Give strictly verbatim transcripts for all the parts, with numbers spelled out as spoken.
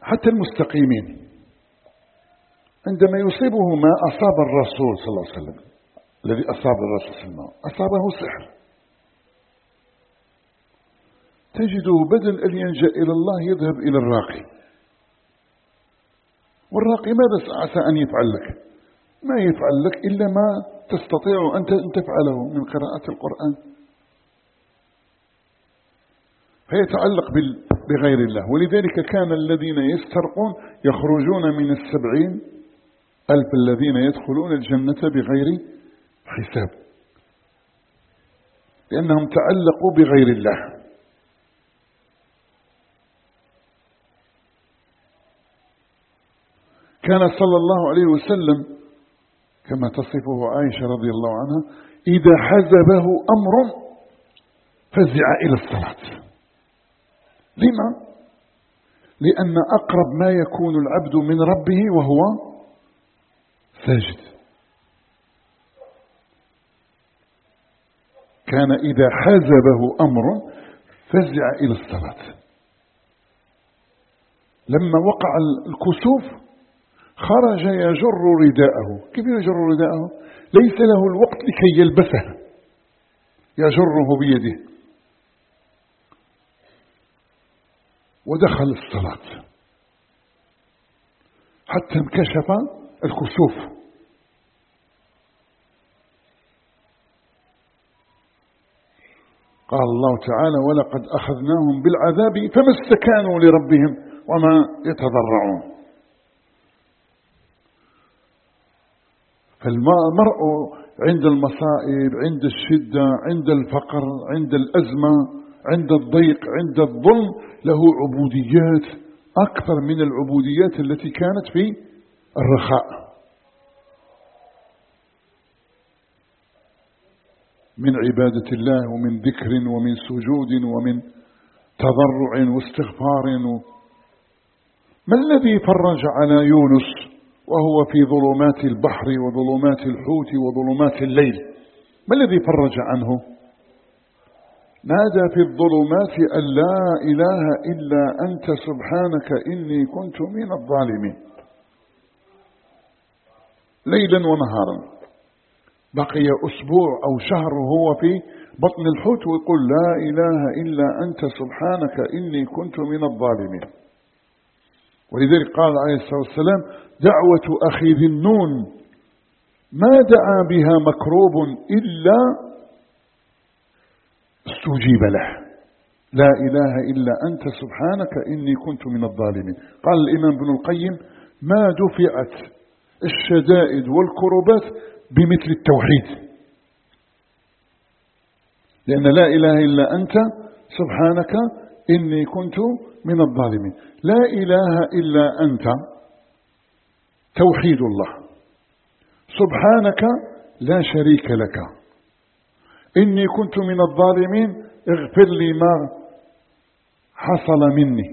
حتى المستقيمين عندما يصيبه ما أصاب الرسول صلى الله عليه وسلم، الذي أصاب الرسول صلى الله عليه وسلم أصابه سحر، تجده بدل أن يلجأ إلى الله يذهب إلى الراقي، والراقي ماذا عسى أن يفعل لك؟ ما يفعل لك إلا ما تستطيع أن تفعله من قراءة القرآن، فيتعلق بغير الله. ولذلك كان الذين يسترقون يخرجون من السبعين ألف الذين يدخلون الجنة بغير حساب، لأنهم تعلقوا بغير الله. كان صلى الله عليه وسلم كما تصفه عائشة رضي الله عنها إذا حزبه أمر فزع إلى الصلاة. لما؟ لأن أقرب ما يكون العبد من ربه وهو ساجد. كان إذا حزبه أمر فزع إلى الصلاة. لما وقع الكسوف خرج يجر رداءه. كيف يجر رداءه؟ ليس له الوقت لكي يلبسه، يجره بيده، ودخل الصلاة حتى انكشف الكسوف. قال الله تعالى ولقد أخذناهم بالعذاب فما استكانوا لربهم وما يتضرعون. فالمرء عند المصائب، عند الشدة، عند الفقر، عند الأزمة، عند الضيق، عند الظلم، له عبوديات أكثر من العبوديات التي كانت في الرخاء، من عبادة الله ومن ذكر ومن سجود ومن تضرع واستغفار. ما الذي فرج على يونس وهو في ظلمات البحر وظلمات الحوت وظلمات الليل؟ ما الذي فرج عنه؟ نادى في الظلمات أن لا إله إلا أنت سبحانك إني كنت من الظالمين، ليلا ونهارا. بقي أسبوع أو شهر هو في بطن الحوت ويقول لا إله إلا أنت سبحانك إني كنت من الظالمين. ولذلك قال عليه الصلاة والسلام دعوة أخي ذي النون ما دعا بها مكروب إلا استجيب له، لا إله إلا أنت سبحانك إني كنت من الظالمين. قال الإمام ابن القيم ما دفعت الشدائد والكربات بمثل التوحيد، لأن لا إله إلا أنت سبحانك إني كنت من الظالمين. لا إله إلا أنت توحيد الله، سبحانك لا شريك لك، إني كنت من الظالمين اغفر لي ما حصل مني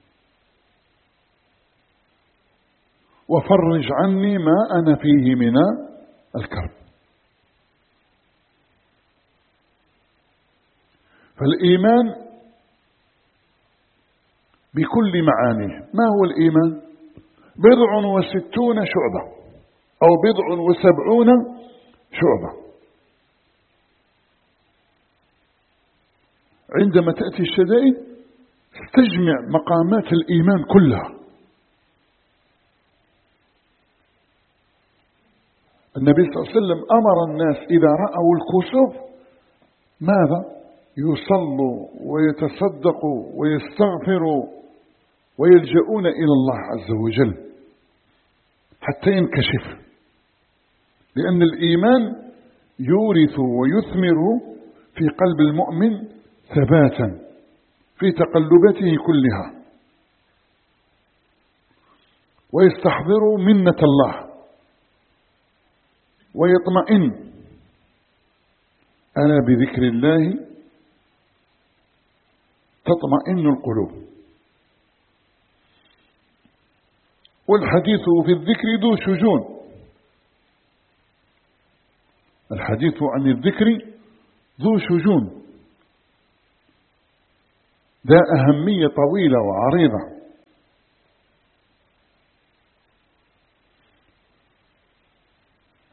وفرج عني ما أنا فيه من الكرب. فالإيمان بكل معانيه. ما هو الإيمان؟ بضع وستون شعبة أو بضع وسبعون شعبة. عندما تأتي الشدائد تجمع مقامات الإيمان كلها. النبي صلى الله عليه وسلم أمر الناس إذا رأوا الكسوف ماذا؟ يصلوا ويتصدقوا ويستغفروا ويلجؤون إلى الله عز وجل حتى ينكشف، لأن الإيمان يورث ويثمر في قلب المؤمن ثباتا في تقلباته كلها، ويستحضر منة الله ويطمئن. ألا بذكر الله تطمئن القلوب. والحديث في الذكر ذو شجون، الحديث عن الذكر ذو شجون، ذا أهمية طويلة وعريضة.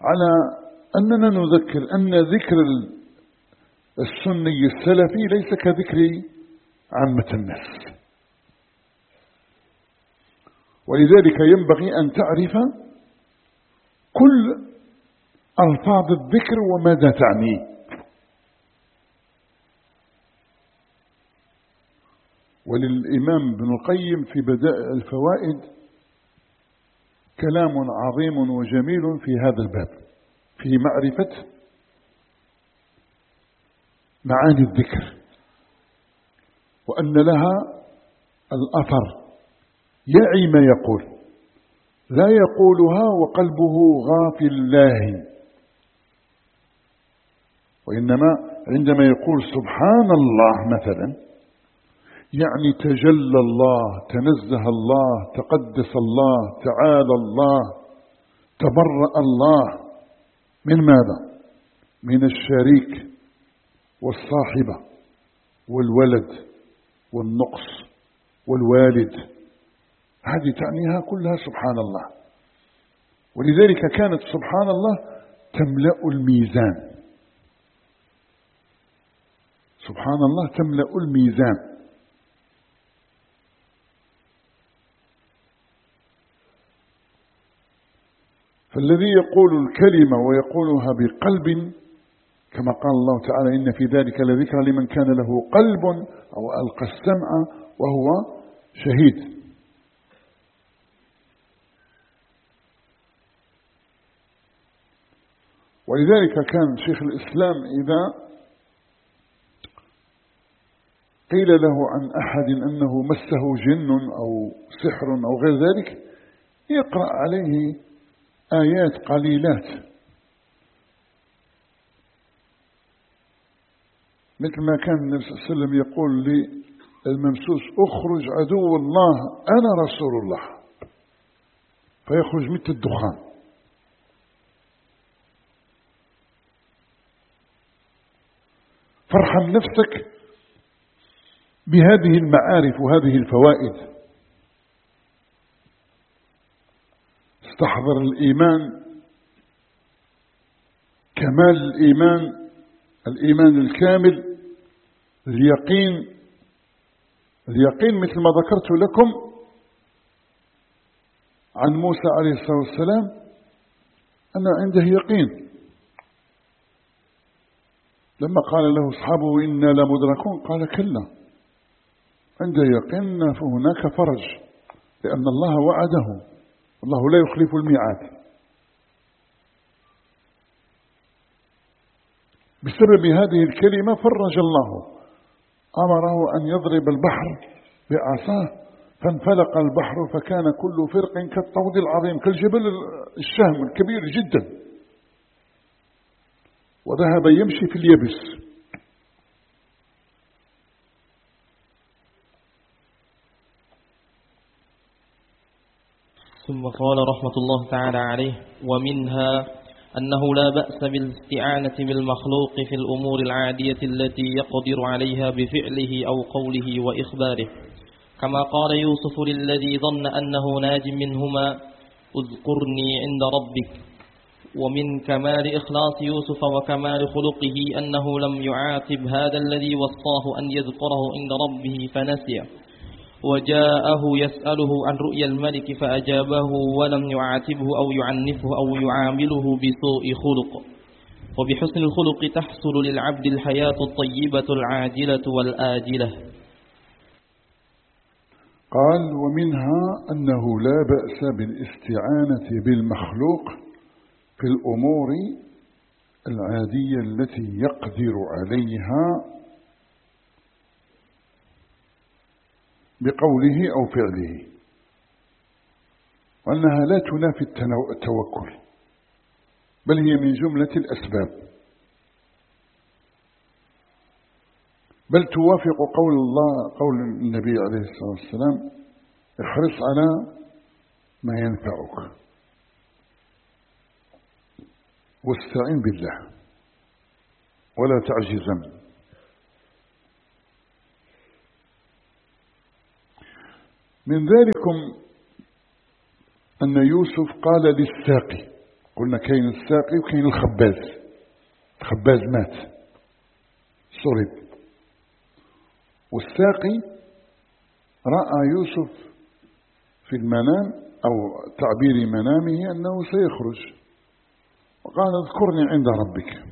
على أننا نذكر أن ذكر السني السلفي ليس كذكر عامة الناس. ولذلك ينبغي أن تعرف كل ألفاظ الذكر وماذا تعني. وللإمام ابن القيم في بدائع الفوائد كلام عظيم وجميل في هذا الباب في معرفة معاني الذكر، وأن لها الأثر يعي ما يقول، لا يقولها وقلبه غافل الله، وإنما عندما يقول سبحان الله مثلا يعني تجلى الله، تنزه الله، تقدس الله، تعالى الله، تبرأ الله من ماذا؟ من الشريك والصاحبة والولد والنقص والوالد، هذه تعنيها كلها سبحان الله. ولذلك كانت سبحان الله تملأ الميزان، سبحان الله تملأ الميزان. فالذي يقول الكلمة ويقولها بقلب كما قال الله تعالى إن في ذلك لذكرى لمن كان له قلب أو ألقى السمع وهو شهيد. ولذلك كان شيخ الإسلام إذا قيل له عن أحد أنه مسه جن أو سحر أو غير ذلك يقرأ عليه آيات قليلات، مثل ما كان النبي صلى الله عليه وسلم يقول للممسوس اخرج عدو الله أنا رسول الله، فيخرج مثل الدخان. فارحم نفسك بهذه المعارف وهذه الفوائد. استحضر الإيمان، كمال الإيمان، الإيمان الكامل، اليقين. اليقين مثل ما ذكرت لكم عن موسى عليه الصلاة والسلام أن عنده يقين لما قال له أصحابه إنا لمدركون قال كلا، عنده يقين فهناك فرج لأن الله وعده، الله لا يخلف الميعاد. بسبب هذه الكلمة فرج الله، أمره أن يضرب البحر بعصاه فانفلق البحر فكان كل فرق كالطود العظيم كالجبل الشهم الكبير جدا، وذهب يمشي في اليبس. ثم قال رحمة الله تعالى عليه ومنها أنه لا بأس بالاستعانة بالمخلوق في الأمور العادية التي يقدر عليها بفعله أو قوله وإخباره، كما قال يوسف للذي ظن أنه ناج منهما اذكرني عند ربك. ومن كمال إخلاص يوسف وكمال خلقه أنه لم يعاتب هذا الذي وصاه أن يذكره عند ربه فنسيه، وجاءه يسأله عن رؤيا الملك فأجابه ولم يعاتبه أو يعنفه أو يعامله بسوء خلق. وبحسن الخلق تحصل للعبد الحياة الطيبة العاجلة والآجلة. قال ومنها أنه لا بأس بالاستعانة بالمخلوق في الأمور العادية التي يقدر عليها بقوله أو فعله، وأنها لا تنافي التوكل بل هي من جملة الأسباب، بل توافق قول الله قول النبي عليه الصلاة والسلام احرص على ما ينفعك واستعن بالله ولا تعجزن. من ذلكم أن يوسف قال للساقي قلنا كاين الساقي وكاين الخباز. الخباز مات صلب، والساقي رأى يوسف في المنام أو تعبير منامه أنه سيخرج، وقال اذكرني عند ربك،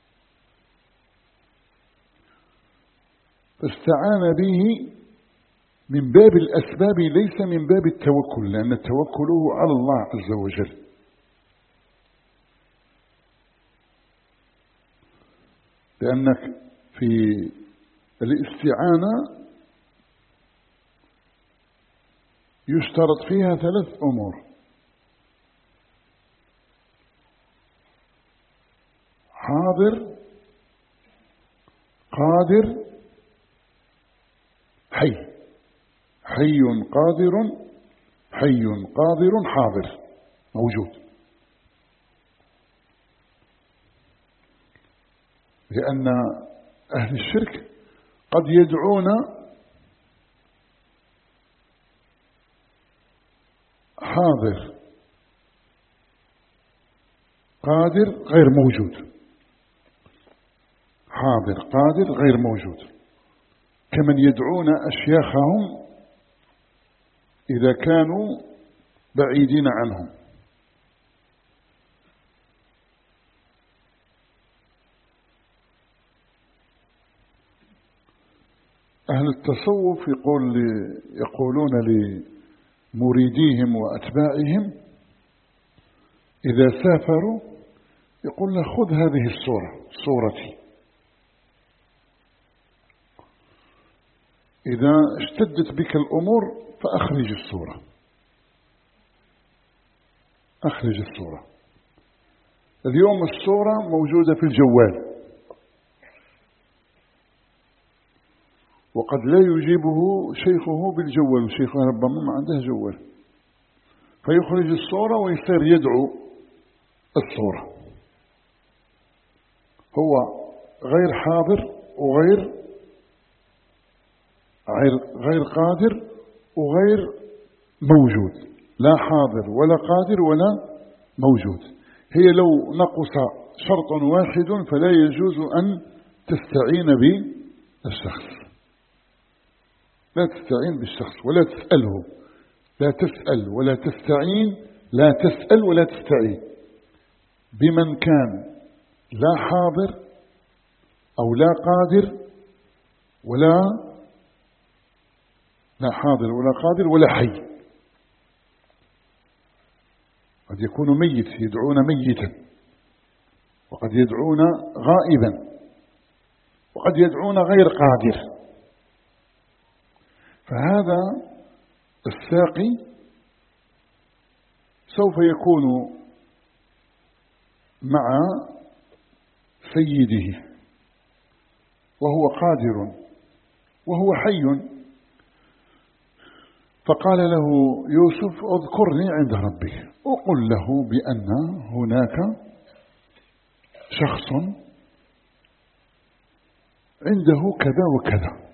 فاستعان به من باب الأسباب ليس من باب التوكل، لأن التوكل هو على الله عز وجل. لأنك في الاستعانة يشترط فيها ثلاث أمور: حاضر، قادر، حي. حي قادر، حي قادر حاضر موجود. لأن أهل الشرك قد يدعون حاضر قادر غير موجود، حاضر قادر غير موجود، كمن يدعون أشياخهم إذا كانوا بعيدين عنهم. أهل التصوف يقول يقولون لمريديهم وأتباعهم إذا سافروا يقول له خذ هذه الصورة صورتي، إذا اشتدت بك الأمور فأخرج الصورة، أخرج الصورة. اليوم الصورة موجودة في الجوال، وقد لا يجيبه شيخه بالجوال، وشيخه ربما ما عنده جوال، فيخرج الصورة ويصير يدعو الصورة. هو غير حاضر وغير غير قادر وغير موجود، لا حاضر ولا قادر ولا موجود. هي لو نقص شرط واحد فلا يجوز أن تستعين بالشخص، لا تستعين بالشخص ولا تسأله، لا تسأل ولا تستعين، لا تسأل ولا تستعين بمن كان لا حاضر أو لا قادر ولا لا حاضر ولا قادر ولا حي. قد يكون ميت يدعون ميتا، وقد يدعون غائبا، وقد يدعون غير قادر. فهذا الساقي سوف يكون مع سيده وهو قادر وهو حي، فقال له يوسف اذكرني عند ربك، وقل له بأن هناك شخص عنده كذا وكذا.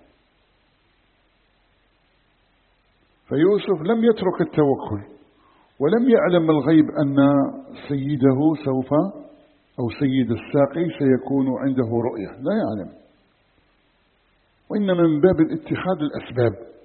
فيوسف لم يترك التوكل ولم يعلم الغيب أن سيده سوف أو سيد الساقي سيكون عنده رؤية، لا يعلم، وإنما من باب الاتخاذ الأسباب.